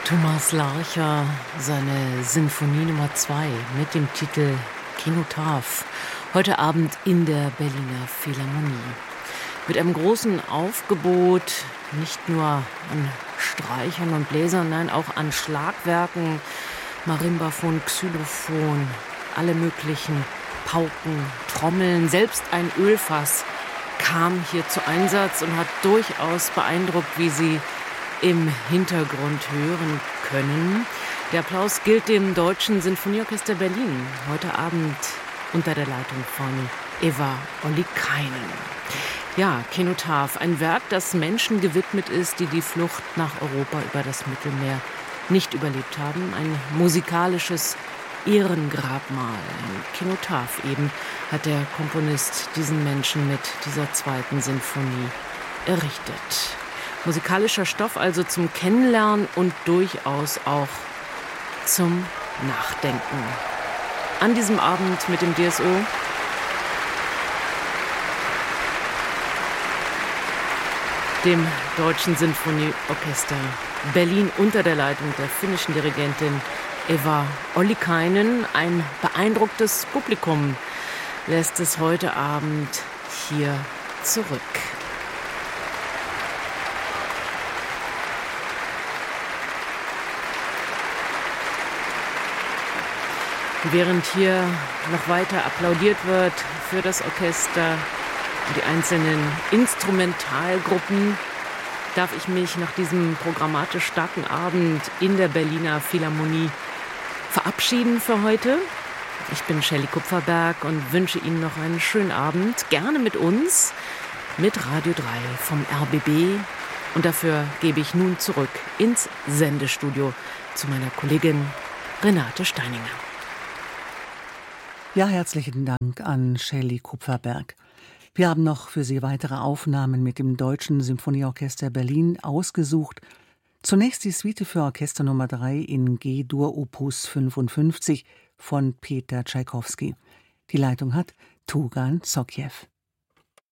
Thomas Larcher, seine Sinfonie Nummer 2 mit dem Titel Kenotaph. Heute Abend in der Berliner Philharmonie. Mit einem großen Aufgebot, nicht nur an Streichern und Bläsern, nein, auch an Schlagwerken, Marimbaphon, Xylophon, alle möglichen Pauken, Trommeln, selbst ein Ölfass kam hier zu Einsatz und hat durchaus beeindruckt, wie Sie im Hintergrund hören können. Der Applaus gilt dem Deutschen Sinfonieorchester Berlin, heute Abend unter der Leitung von Eva Ollikainen. Ja, Kenotaph, ein Werk, das Menschen gewidmet ist, die die Flucht nach Europa über das Mittelmeer nicht überlebt haben. Ein musikalisches Ehrengrabmal, ein Kenotaph eben, hat der Komponist diesen Menschen mit dieser zweiten Sinfonie errichtet. Musikalischer Stoff also zum Kennenlernen und durchaus auch zum Nachdenken. An diesem Abend mit dem DSO dem Deutschen Sinfonieorchester Berlin unter der Leitung der finnischen Dirigentin Eva Ollikainen. Ein beeindrucktes Publikum lässt es heute Abend hier zurück. Während hier noch weiter applaudiert wird für das Orchester und die einzelnen Instrumentalgruppen, darf ich mich nach diesem programmatisch starken Abend in der Berliner Philharmonie verabschieden für heute. Ich bin Shelley Kupferberg und wünsche Ihnen noch einen schönen Abend. Gerne mit uns, mit Radio 3 vom RBB. Und dafür gebe ich nun zurück ins Sendestudio zu meiner Kollegin Renate Steininger. Ja, herzlichen Dank an Shelley Kupferberg. Wir haben noch für Sie weitere Aufnahmen mit dem Deutschen Symphonieorchester Berlin ausgesucht. Zunächst die Suite für Orchester Nummer 3 in G-Dur Opus 55 von Peter Tschaikowski. Die Leitung hat Tugan Sokhiev.